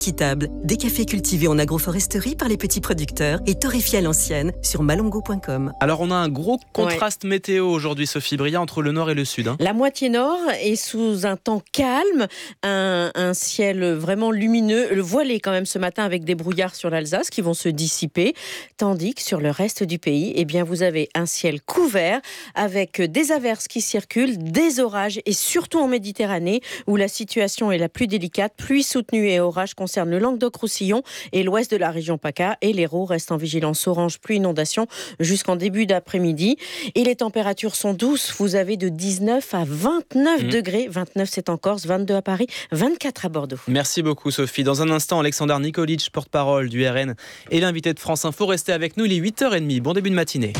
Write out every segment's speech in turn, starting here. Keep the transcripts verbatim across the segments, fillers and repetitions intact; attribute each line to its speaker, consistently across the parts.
Speaker 1: Équitable, des cafés cultivés en agroforesterie par les petits producteurs et torréfiés à l'ancienne sur malongo point com.
Speaker 2: Alors on a un gros contraste ouais. météo aujourd'hui, Sophie Bria, entre le nord et le sud. Hein.
Speaker 3: La moitié nord est sous un temps calme, un, un ciel vraiment lumineux, voilé quand même ce matin avec des brouillards sur l'Alsace qui vont se dissiper, tandis que sur le reste du pays, eh bien vous avez un ciel couvert avec des averses qui circulent, des orages et surtout en Méditerranée où la situation est la plus délicate, pluie soutenue et orages concernent le Languedoc-Roussillon et l'ouest de la région PACA, et l'Hérault reste en vigilance orange pluie inondation jusqu'en début d'après-midi. Et les températures sont douces, vous avez de dix-neuf à vingt-neuf mmh. degrés, vingt-neuf c'est en Corse, vingt-deux à Paris, vingt-quatre à Bordeaux.
Speaker 2: Merci beaucoup Sophie. Dans un instant, Alexandre Nikolic, porte-parole du R N et l'invité de France Info. Restez avec nous, il est huit heures trente. Bon début de matinée.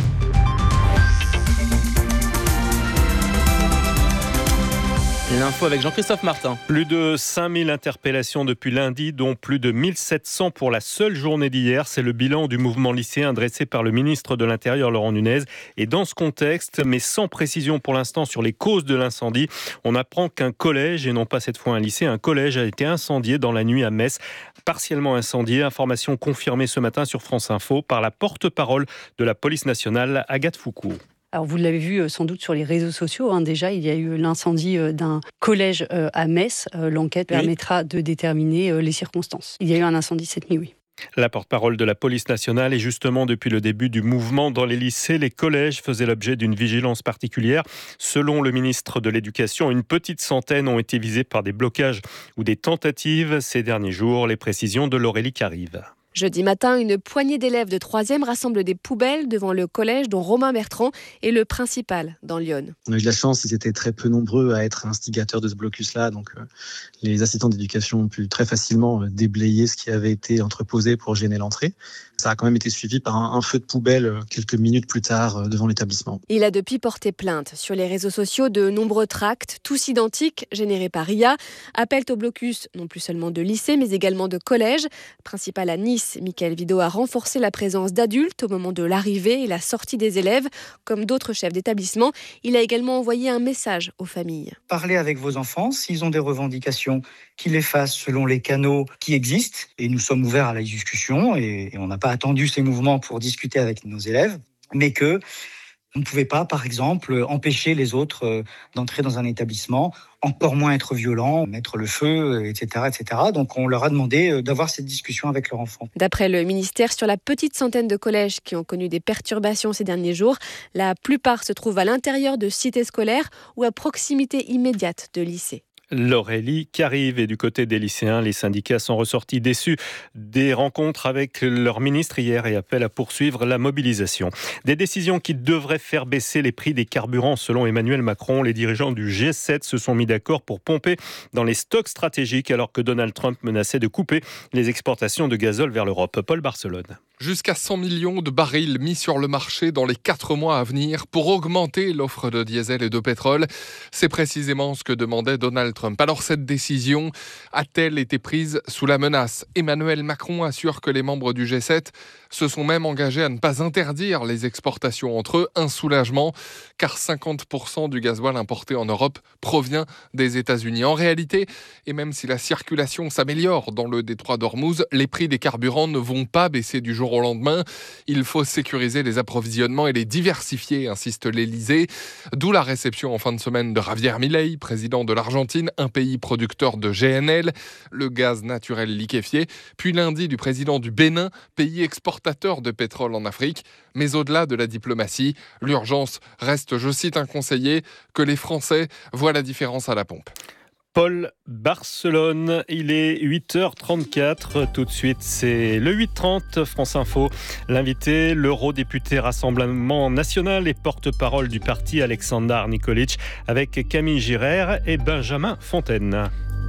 Speaker 2: L'info avec Jean-Christophe Martin.
Speaker 4: Plus de cinq mille interpellations depuis lundi, dont plus de mille sept cents pour la seule journée d'hier. C'est le bilan du mouvement lycéen dressé par le ministre de l'Intérieur, Laurent Nunez. Et dans ce contexte, mais sans précision pour l'instant sur les causes de l'incendie, on apprend qu'un collège, et non pas cette fois un lycée, un collège a été incendié dans la nuit à Metz. Partiellement incendié, information confirmée ce matin sur France Info par la porte-parole de la police nationale, Agathe Foucault.
Speaker 5: Alors vous l'avez vu sans doute sur les réseaux sociaux, hein, déjà il y a eu l'incendie d'un collège à Metz. L'enquête oui. permettra de déterminer les circonstances. Il y a eu un incendie cette nuit, oui.
Speaker 4: La porte-parole de la police nationale, et justement depuis le début du mouvement dans les lycées, les collèges faisaient l'objet d'une vigilance particulière. Selon le ministre de l'Éducation, une petite centaine ont été visés par des blocages ou des tentatives ces derniers jours. Les précisions de Laurélie Carive.
Speaker 6: Jeudi matin, une poignée d'élèves de troisième rassemblent des poubelles devant le collège dont Romain Bertrand est le principal dans Lyon.
Speaker 7: On a eu de la chance, ils étaient très peu nombreux à être instigateurs de ce blocus-là. Donc euh, les assistants d'éducation ont pu très facilement euh, déblayer ce qui avait été entreposé pour gêner l'entrée. Ça a quand même été suivi par un, un feu de poubelle euh, quelques minutes plus tard euh, devant l'établissement.
Speaker 6: Il a depuis porté plainte. Sur les réseaux sociaux, de nombreux tracts, tous identiques, générés par I A, appellent au blocus non plus seulement de lycées, mais également de collèges. Principal à Nice, Mickaël Vidot a renforcé la présence d'adultes au moment de l'arrivée et la sortie des élèves. Comme d'autres chefs d'établissement, il a également envoyé un message aux familles.
Speaker 8: Parlez avec vos enfants, s'ils ont des revendications, qu'ils les fassent selon les canaux qui existent. Et nous sommes ouverts à la discussion et, et on n'a pas attendu ces mouvements pour discuter avec nos élèves, mais que on ne pouvait pas, par exemple, empêcher les autres d'entrer dans un établissement, encore moins être violent, mettre le feu, et cetera, et cetera. Donc on leur a demandé d'avoir cette discussion avec leurs enfants.
Speaker 6: D'après le ministère, sur la petite centaine de collèges qui ont connu des perturbations ces derniers jours, la plupart se trouvent à l'intérieur de cités scolaires ou à proximité immédiate de lycées.
Speaker 4: Laurélie Carive. Et du côté des lycéens, les syndicats sont ressortis déçus des rencontres avec leur ministre hier et appellent à poursuivre la mobilisation. Des décisions qui devraient faire baisser les prix des carburants selon Emmanuel Macron. Les dirigeants du G sept se sont mis d'accord pour pomper dans les stocks stratégiques alors que Donald Trump menaçait de couper les exportations de gazole vers l'Europe. Paul Barcelone.
Speaker 9: Jusqu'à cent millions de barils mis sur le marché dans les quatre mois à venir pour augmenter l'offre de diesel et de pétrole. C'est précisément ce que demandait Donald Trump. Alors cette décision a-t-elle été prise sous la menace ? Emmanuel Macron assure que les membres du G sept se sont même engagés à ne pas interdire les exportations entre eux. Un soulagement, car cinquante pour cent du gasoil importé en Europe provient des États-Unis. En réalité, et même si la circulation s'améliore dans le détroit d'Ormuz, les prix des carburants ne vont pas baisser du jour au lendemain. Il faut sécuriser les approvisionnements et les diversifier, insiste l'Élysée. D'où la réception en fin de semaine de Javier Milei, président de l'Argentine, un pays producteur de G N L, le gaz naturel liquéfié, puis lundi du président du Bénin, pays exportateur de pétrole en Afrique. Mais au-delà de la diplomatie, l'urgence reste, je cite un conseiller, que les Français voient la différence à la pompe.
Speaker 4: Paul Barcelone, il est huit heures trente-quatre. Tout de suite, c'est le huit heures trente, France Info. L'invité, l'eurodéputé Rassemblement National et porte-parole du parti Alexandre Nikolic avec Camille Girard et Benjamin Fontaine.